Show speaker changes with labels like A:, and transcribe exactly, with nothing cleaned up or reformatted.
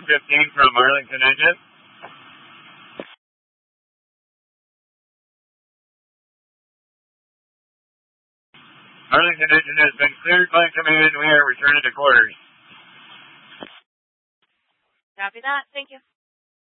A: fifteen from Arlington Engine. Arlington Engine has been cleared by command. We are returning to quarters.
B: Copy that. Thank you.